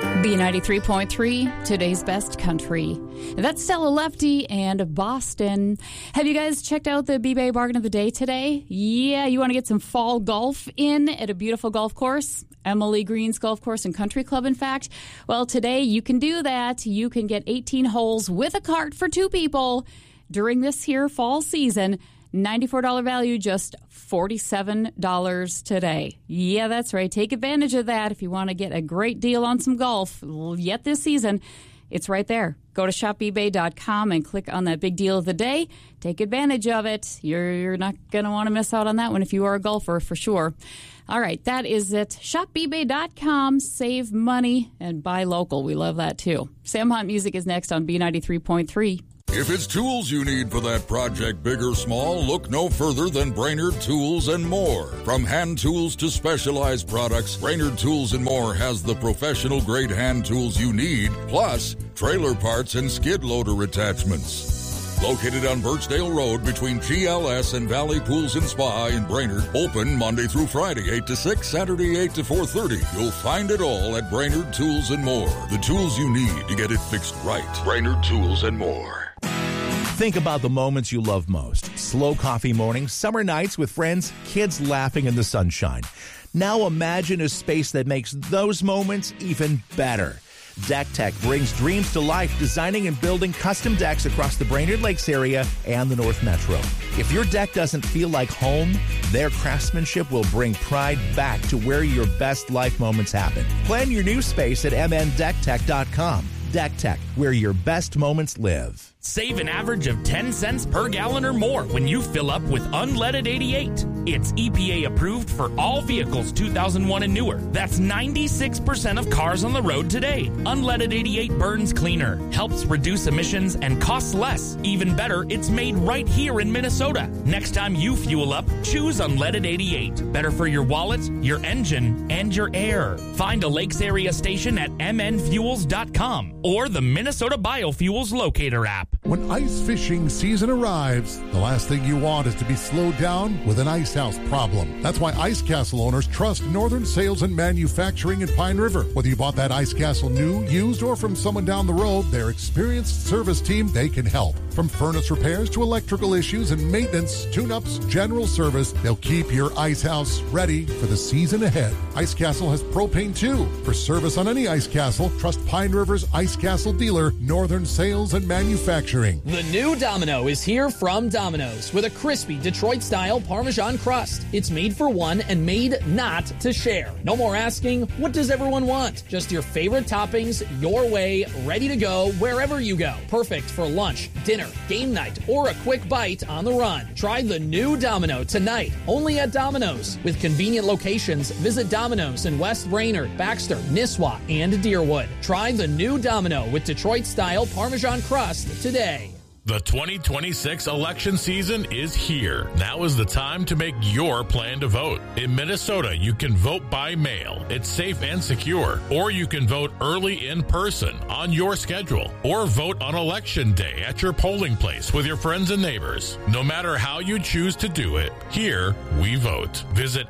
B93.3, today's best country. That's Stella Lefty and Boston. Have you guys checked out the B-Bay Bargain of the Day today? Yeah, you want to get some fall golf in at a beautiful golf course? Emily Green's Golf Course and Country Club, in fact. Well, today you can do that. You can get 18 holes with a cart for two people during this here fall season. $94 value, just $47 today. Yeah, that's right. Take advantage of that if you want to get a great deal on some golf yet this season. It's right there. Go to shopebay.com and click on that big deal of the day. Take advantage of it. You're not going to want to miss out on that one if you are a golfer, for sure. All right, that is it. ShopBeBay.com. Save money and buy local. We love that, too. Sam Hunt Music is next on B93.3. If it's tools you need for that project, big or small, look no further than Brainerd Tools and More. From hand tools to specialized products, Brainerd Tools and More has the professional-grade hand tools you need, plus trailer parts and skid loader attachments. Located on Birchdale Road between GLS and Valley Pools and Spa in Brainerd. Open Monday through Friday, 8 to 6, Saturday, 8 to 4:30. You'll find it all at Brainerd Tools and More. The tools you need to get it fixed right. Brainerd Tools and More. Think about the moments you love most. Slow coffee mornings, summer nights with friends, kids laughing in the sunshine. Now imagine a space that makes those moments even better. Deck Tech brings dreams to life, designing and building custom decks across the Brainerd Lakes area and the North Metro. If your deck doesn't feel like home, their craftsmanship will bring pride back to where your best life moments happen. Plan your new space at mndecktech.com. Deck Tech, where your best moments live. Save an average of 10 cents per gallon or more when you fill up with Unleaded 88. It's EPA approved for all vehicles 2001 and newer. That's 96% of cars on the road today. Unleaded 88 burns cleaner, helps reduce emissions, and costs less. Even better, it's made right here in Minnesota. Next time you fuel up, choose Unleaded 88. Better for your wallet, your engine, and your air. Find a Lakes area station at mnfuels.com or the Minnesota Biofuels Locator app. When ice fishing season arrives, the last thing you want is to be slowed down with an ice house problem. That's why Ice Castle owners trust Northern Sales and Manufacturing in Pine River. Whether you bought that Ice Castle new, used, or from someone down the road, their experienced service team, they can help. From furnace repairs to electrical issues and maintenance, tune-ups, general service, they'll keep your ice house ready for the season ahead. Ice Castle has propane too. For service on any Ice Castle, trust Pine River's Ice Castle dealer, Northern Sales and Manufacturing. The new Domino is here from Domino's with a crispy Detroit-style Parmesan crust. It's made for one and made not to share. No more asking, what does everyone want? Just your favorite toppings, your way, ready to go wherever you go. Perfect for lunch, dinner, game night, or a quick bite on the run. Try the new Domino tonight, only at Domino's. With convenient locations, visit Domino's in West Brainerd, Baxter, Nisswa, and Deerwood. Try the new Domino with Detroit-style Parmesan crust today. The 2026 election season is here. Now is the time to make your plan to vote. In Minnesota, you can vote by mail. It's safe and secure. Or you can vote early in person on your schedule. Or vote on election day at your polling place with your friends and neighbors. No matter how you choose to do it, here we vote. Visit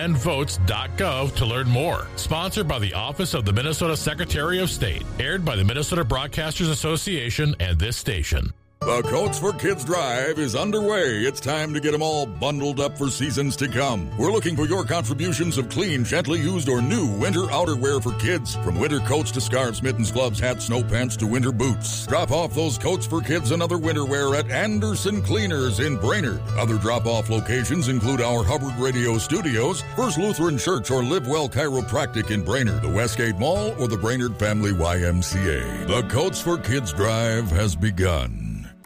mnvotes.gov to learn more. Sponsored by the Office of the Minnesota Secretary of State. Aired by the Minnesota Broadcasters Association and this station. The Coats for Kids Drive is underway. It's time to get them all bundled up for seasons to come. We're looking for your contributions of clean, gently used, or new winter outerwear for kids. From winter coats to scarves, mittens, gloves, hats, snow pants to winter boots. Drop off those coats for kids and other winter wear at Anderson Cleaners in Brainerd. Other drop-off locations include our Hubbard Radio Studios, First Lutheran Church, or Live Well Chiropractic in Brainerd, the Westgate Mall, or the Brainerd Family YMCA. The Coats for Kids Drive has begun.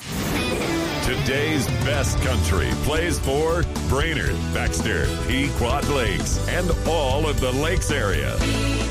Today's best country plays for Brainerd, Baxter, Pequot Lakes, and all of the Lakes area.